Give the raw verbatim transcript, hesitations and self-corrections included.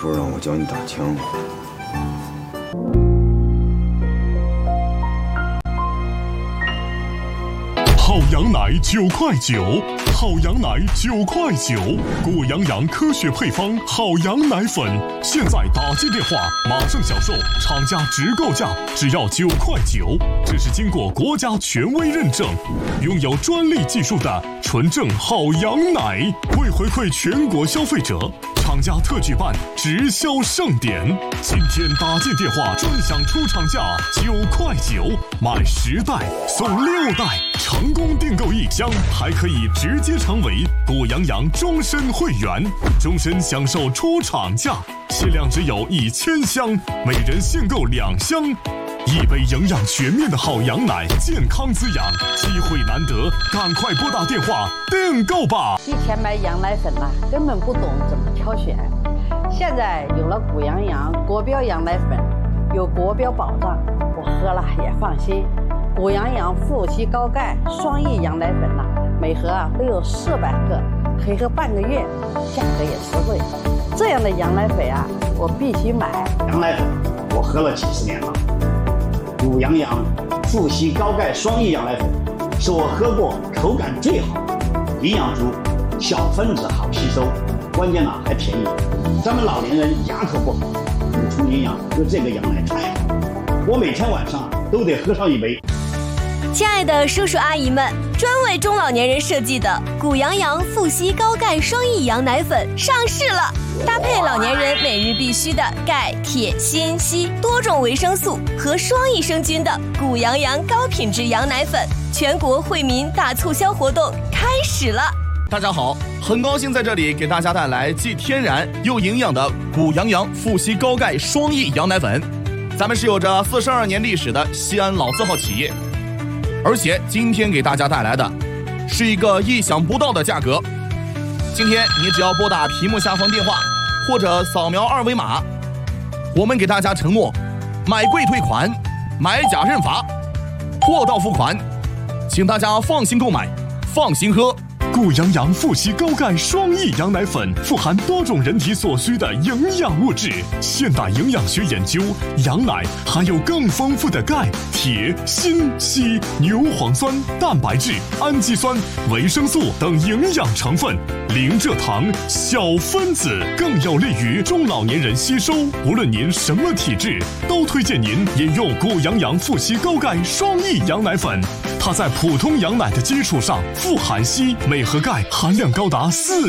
说让我教你打枪。 好羊奶九块九，好羊奶九块九，果羊羊科学配方好羊奶粉，现在打进电话马上享受，厂家直购价只要九块九，这是经过国家权威认证，拥有专利技术的纯正好羊奶。为回馈全国消费者，厂家特举办直销盛典，今天打进电话专享出厂价九块九，买十袋送六袋，成功订购一箱还可以直接成为果羊羊终身会员，终身享受出厂价，限量只有一千箱，每人限购两箱。一杯营养全面的好羊奶，健康滋养，机会难得，赶快拨打电话订购吧。 以前买羊奶粉啊，根本不懂怎么挑选，现在有了谷羊羊国标羊奶粉，有国标保障，我喝了也放心。谷羊羊富硒高钙双益羊奶粉呐、啊，每盒啊都有四百克，可以喝半个月，价格也实惠。这样的羊奶粉啊，我必须买。 羊奶粉我喝了几十年了。谷羊羊富硒高钙双益羊奶粉是我喝过口感最好，营养足，小分子好吸收，关键呢还便宜。咱们老年人牙口不好，补充营养喝这个羊奶太好，我每天晚上都得喝上一杯。 亲爱的叔叔阿姨们，专为中老年人设计的谷羊羊富硒高钙双益羊奶粉上市了，搭配老年人每日必需的钙、铁、锌、硒多种维生素和双益生菌的谷羊羊高品质羊奶粉，全国惠民大促销活动开始了。 大家好，很高兴在这里给大家带来既天然又营养的谷羊羊富硒高钙双益羊奶粉。咱们是有着四十二年历史的西安老字号企业，而且今天给大家带来的是一个意想不到的价格。今天你只要拨打屏幕下方电话或者扫描二维码，我们给大家承诺买贵退款，买假认罚，货到付款，请大家放心购买，放心喝。 谷羊羊富硒高钙双益羊奶粉富含多种人体所需的营养物质。现代营养学研究，羊奶含有更丰富的钙、铁、锌、硒、牛磺酸、蛋白质、氨基酸、维生素等营养成分，零蔗糖、小分子，更有利于中老年人吸收。无论您什么体质，都推荐您饮用谷羊羊富硒高钙双益羊奶粉。它在普通羊奶的基础上富含硒，每盒钙含量高达四